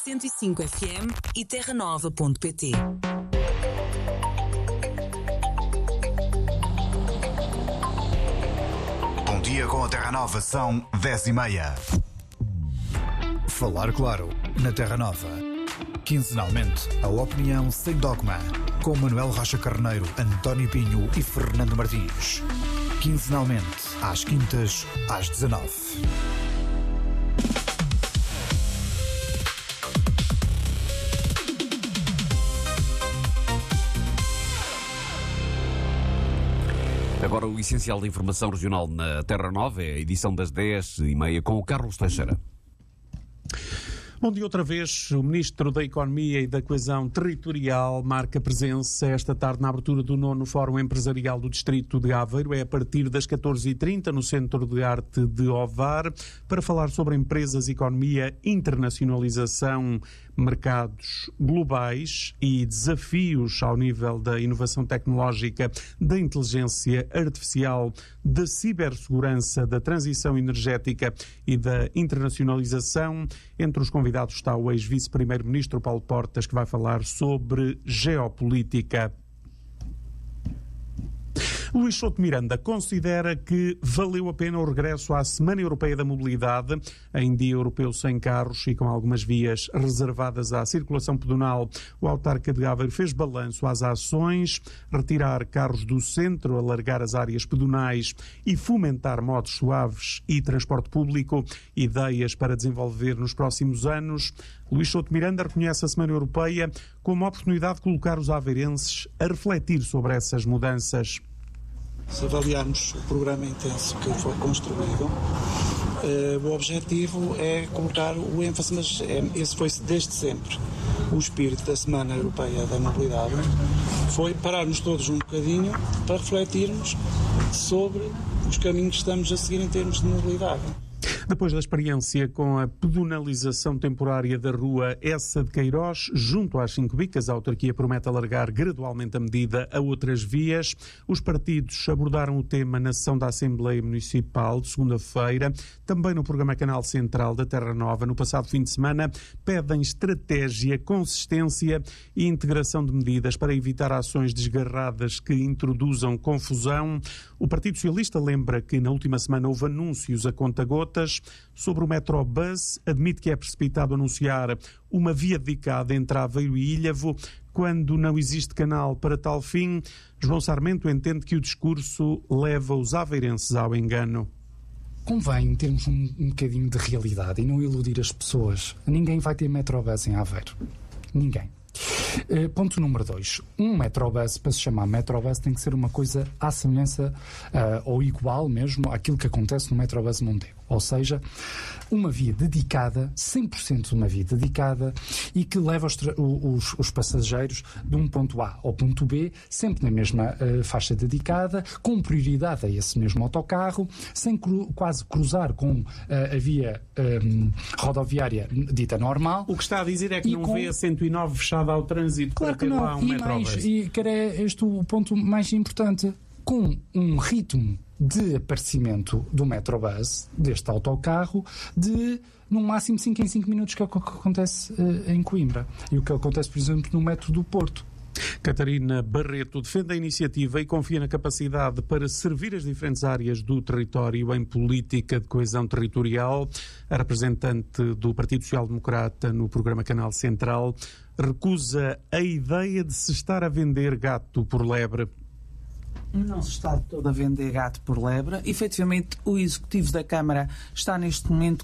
105 FM e terranova.pt. Bom dia com a Terra Nova, são 10h30. Falar claro, na Terra Nova. Quinzenalmente, a opinião sem dogma. Com Manuel Rocha Carneiro, António Pinho e Fernando Martins. Quinzenalmente, às quintas, às 19h. Agora o essencial da informação regional na Terra Nova é a edição das 10h30 com o Carlos Teixeira. Bom dia outra vez. O Ministro da Economia e da Coesão Territorial marca presença esta tarde na abertura do 9º Fórum Empresarial do Distrito de Aveiro. É a partir das 14h30 no Centro de Arte de Ovar, para falar sobre empresas, economia, internacionalização, mercados globais e desafios ao nível da inovação tecnológica, da inteligência artificial, da cibersegurança, da transição energética e da internacionalização. Entre os convidados está o ex-vice-primeiro-ministro Paulo Portas, que vai falar sobre geopolítica. Luís Souto Miranda considera que valeu a pena o regresso à Semana Europeia da Mobilidade, em dia europeu sem carros e com algumas vias reservadas à circulação pedonal. O autarca de Aveiro fez balanço às ações: retirar carros do centro, alargar as áreas pedonais e fomentar modos suaves e transporte público, ideias para desenvolver nos próximos anos. Luís Souto Miranda reconhece a Semana Europeia como uma oportunidade de colocar os aveirenses a refletir sobre essas mudanças. Se avaliarmos o programa intenso que foi construído, o objetivo é colocar o ênfase, mas esse foi desde sempre o espírito da Semana Europeia da Mobilidade, foi pararmos todos um bocadinho para refletirmos sobre os caminhos que estamos a seguir em termos de mobilidade. Depois da experiência com a pedonalização temporária da rua Essa de Queiroz, junto às 5 bicas, a autarquia promete alargar gradualmente a medida a outras vias. Os partidos abordaram o tema na sessão da Assembleia Municipal de segunda-feira. Também no programa Canal Central da Terra Nova, no passado fim de semana, pedem estratégia, consistência e integração de medidas para evitar ações desgarradas que introduzam confusão. O Partido Socialista lembra que na última semana houve anúncios a conta-gotas. Sobre o Metrobus, admite que é precipitado anunciar uma via dedicada entre Aveiro e Ilhavo, quando não existe canal para tal fim. João Sarmento entende que o discurso leva os aveirenses ao engano. Convém termos um bocadinho de realidade e não iludir as pessoas. Ninguém vai ter Metrobus em Aveiro. Ninguém. Ponto número 2. Um Metrobus, para se chamar Metrobus, tem que ser uma coisa à semelhança ou igual mesmo àquilo que acontece no Metrobus Mondego. Ou seja, uma via dedicada, 100% uma via dedicada, e que leva os passageiros de um ponto A ao ponto B, sempre na mesma faixa dedicada, com prioridade a esse mesmo autocarro, sem quase cruzar com a via rodoviária dita normal. O que está a dizer é que não vê a 109 fechada ao trânsito, claro, para ter lá um Metrobus. E que era este o ponto mais importante, com um ritmo de aparecimento do Metrobus, deste autocarro, de no máximo 5 em 5 minutos, que é o que acontece em Coimbra e o que acontece, por exemplo, no metro do Porto. Catarina Barreto defende a iniciativa e confia na capacidade para servir as diferentes áreas do território em política de coesão territorial. A representante do Partido Social Democrata no programa Canal Central recusa a ideia de se estar a vender gato por lebre. Não se está todo a vender gato por lebre. Efetivamente, o Executivo da Câmara está neste momento